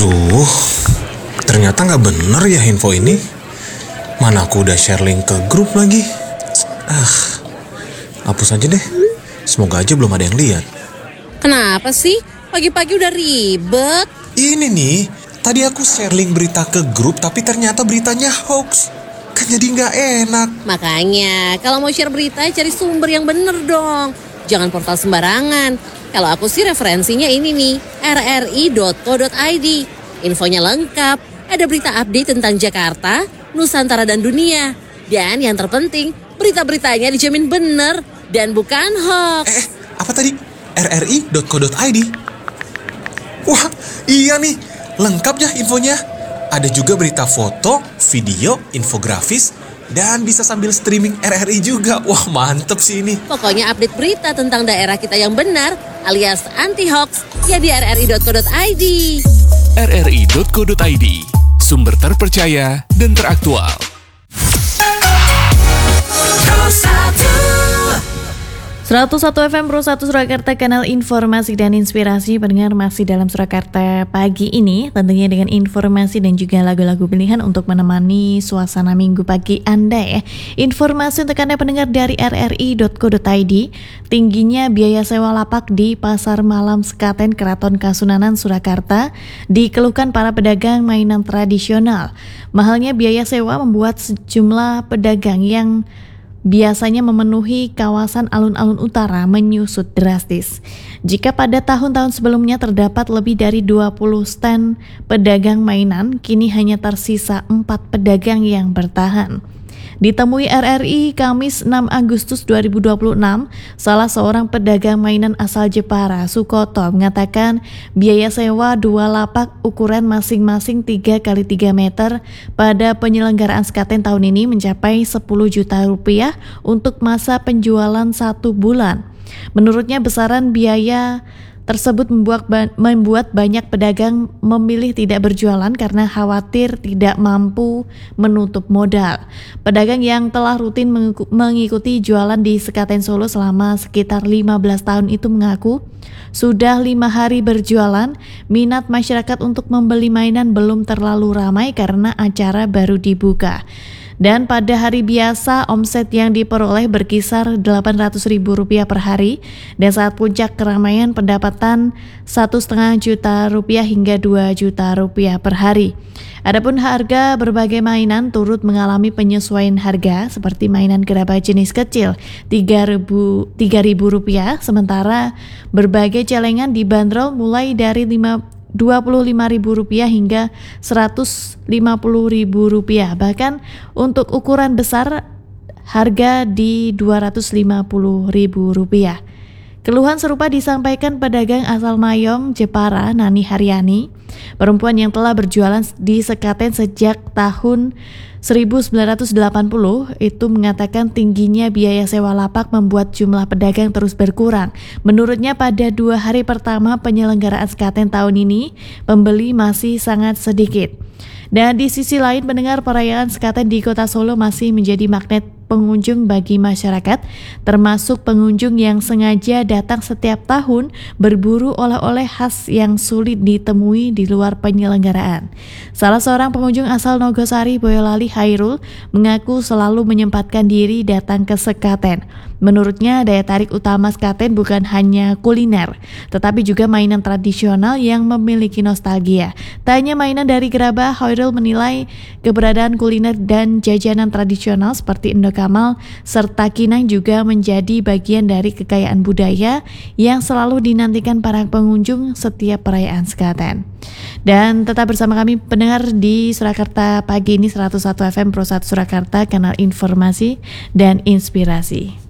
Aduh, ternyata nggak bener ya info ini. Mana aku udah share link ke grup lagi. Hapus aja deh. Semoga aja belum ada yang lihat. Kenapa sih? Pagi-pagi udah ribet. Ini nih, tadi aku share link berita ke grup tapi ternyata beritanya hoax. Kan jadi nggak enak. Makanya, kalau mau share berita cari sumber yang bener dong. Jangan portal sembarangan. Kalau aku sih referensinya ini nih, rri.co.id. Infonya lengkap, ada berita update tentang Jakarta, Nusantara dan dunia. Dan yang terpenting, berita-beritanya dijamin bener dan bukan hoax. Apa tadi? rri.co.id? Wah, iya nih, lengkap ya infonya. Ada juga berita foto, video, infografis, dan bisa sambil streaming RRI juga. Wah, mantep sih ini. Pokoknya update berita tentang daerah kita yang benar alias anti-hoax ya di rri.co.id. rri.co.id, sumber terpercaya dan teraktual. 101 FM Pro 1 Surakarta, kanal informasi dan inspirasi. Pendengar masih dalam Surakarta pagi ini, tentunya dengan informasi dan juga lagu-lagu pilihan untuk menemani suasana minggu pagi Anda ya. Informasi untuk Anda pendengar dari rri.co.id, tingginya biaya sewa lapak di Pasar Malam Sekaten Keraton Kasunanan Surakarta dikeluhkan para pedagang mainan tradisional. Mahalnya biaya sewa membuat sejumlah pedagang yang biasanya memenuhi kawasan alun-alun utara menyusut drastis. Jika pada tahun-tahun sebelumnya terdapat lebih dari 20 stand pedagang mainan, kini hanya tersisa 4 pedagang yang bertahan. Ditemui RRI Kamis 6 Agustus 2026, salah seorang pedagang mainan asal Jepara, Sukoto, mengatakan biaya sewa 2 lapak ukuran masing-masing 3x3 meter pada penyelenggaraan Sekaten tahun ini mencapai 10 juta rupiah untuk masa penjualan 1 bulan. Menurutnya besaran biaya tersebut membuat banyak pedagang memilih tidak berjualan karena khawatir tidak mampu menutup modal. Pedagang yang telah rutin mengikuti jualan di Sekaten Solo selama sekitar 15 tahun itu mengaku sudah 5 hari berjualan, minat masyarakat untuk membeli mainan belum terlalu ramai karena acara baru dibuka. Dan pada hari biasa omset yang diperoleh berkisar Rp800.000 per hari, dan saat puncak keramaian pendapatan Rp1,5 juta hingga Rp2 juta per hari. Adapun harga berbagai mainan turut mengalami penyesuaian harga seperti mainan gerabah jenis kecil Rp3.000, sementara berbagai celengan dibanderol mulai dari Rp25.000 hingga Rp150.000. Bahkan untuk ukuran besar harga di Rp250.000. Keluhan serupa disampaikan pedagang asal Mayong, Jepara, Nani Haryani, perempuan yang telah berjualan di Sekaten sejak tahun 1980, itu mengatakan tingginya biaya sewa lapak membuat jumlah pedagang terus berkurang. Menurutnya pada 2 hari pertama penyelenggaraan Sekaten tahun ini, pembeli masih sangat sedikit. Dan di sisi lain, pendengar, perayaan Sekaten di Kota Solo masih menjadi magnet pengunjung bagi masyarakat, termasuk pengunjung yang sengaja datang setiap tahun berburu oleh-oleh khas yang sulit ditemui di luar penyelenggaraan. Salah seorang pengunjung asal Nogosari, Boyolali, Hairul, mengaku selalu menyempatkan diri datang ke Sekaten. Menurutnya, daya tarik utama Sekaten bukan hanya kuliner, tetapi juga mainan tradisional yang memiliki nostalgia. Tak hanya mainan dari gerabah, Hairul menilai keberadaan kuliner dan jajanan tradisional seperti Kamal serta Kinang juga menjadi bagian dari kekayaan budaya yang selalu dinantikan para pengunjung setiap perayaan Sekaten. Dan tetap bersama kami pendengar di Surakarta pagi ini, 101 FM Pro 1 Surakarta, kanal informasi dan inspirasi.